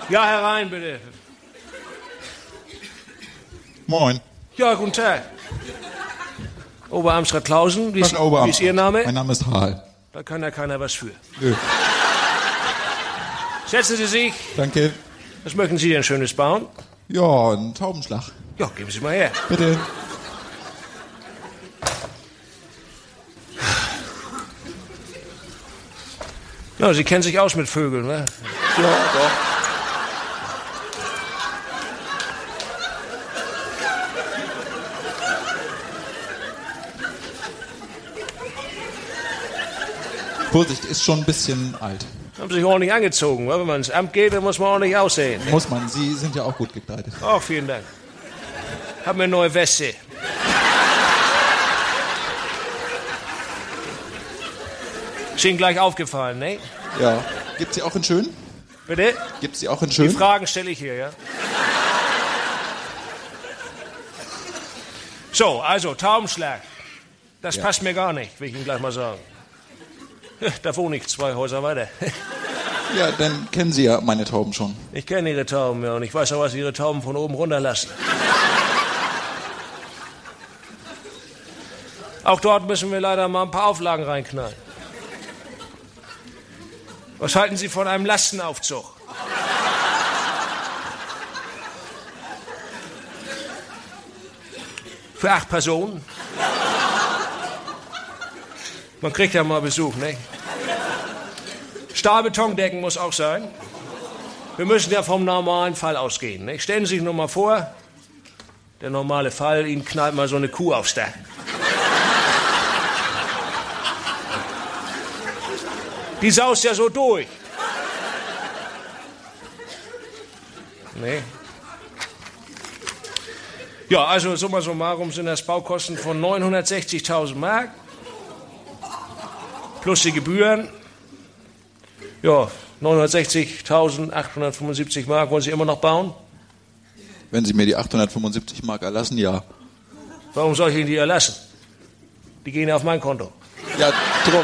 Ja, herein, bitte. Moin. Ja, guten Tag. Oberamtsrat Klausen, wie ist Ihr Name? Mein Name ist Harl. Da kann ja keiner was für. Nö. Setzen Sie sich. Danke. Was möchten Sie denn Schönes bauen? Ja, ein Taubenschlag. Ja, geben Sie mal her. Bitte. Ja, Sie kennen sich aus mit Vögeln, ne? Ja, doch. Vorsicht, ist schon ein bisschen alt. Haben sich ordentlich angezogen, wa? Wenn man ins Amt geht, dann muss man ordentlich aussehen. Muss man. Sie sind ja auch gut gekleidet. Oh, vielen Dank. Hab mir eine neue Weste. Ist Ihnen gleich aufgefallen, ne? Ja. Gibt's sie auch in schön? Bitte? Gibt's sie auch in Die schön? Fragen stelle ich hier, ja? So, also, Taubenschlag. Das passt mir gar nicht, will ich Ihnen gleich mal sagen. Da wohne ich 2 Häuser weiter. Ja, dann kennen Sie ja meine Tauben schon. Ich kenne Ihre Tauben, ja, und ich weiß auch, was Ihre Tauben von oben runterlassen. Auch dort müssen wir leider mal ein paar Auflagen reinknallen. Was halten Sie von einem Lastenaufzug? Für 8 Personen? Man kriegt ja mal Besuch, ne? Stahlbetondecken muss auch sein. Wir müssen ja vom normalen Fall ausgehen, ne? Stellen Sie sich nur mal vor, der normale Fall, Ihnen knallt mal so eine Kuh aufs Dach. Die saust ja so durch. Nee. Ja, also summa summarum sind das Baukosten von 960.000 Mark. Plus die Gebühren. Ja, 960.875 Mark. Wollen Sie immer noch bauen? Wenn Sie mir die 875 Mark erlassen, ja. Warum soll ich Ihnen die erlassen? Die gehen ja auf mein Konto. Ja, drum.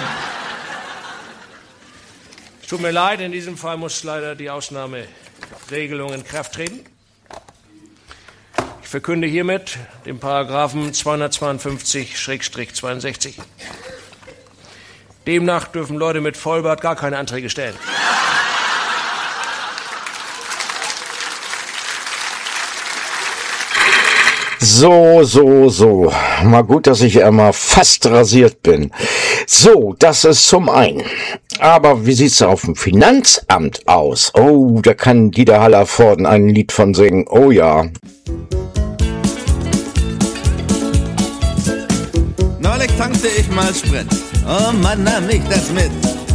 Es tut mir leid, in diesem Fall muss leider die Ausnahmeregelung in Kraft treten. Ich verkünde hiermit den Paragraphen 252/62. Demnach dürfen Leute mit Vollbart gar keine Anträge stellen. So. Mal gut, dass ich einmal fast rasiert bin. So, das ist zum einen. Aber wie sieht's auf dem Finanzamt aus? Oh, da kann Dieter Hallervorden ein Lied von singen. Oh ja. Neulich tankte ich mal Sprit. Oh Mann, nahm ich das mit.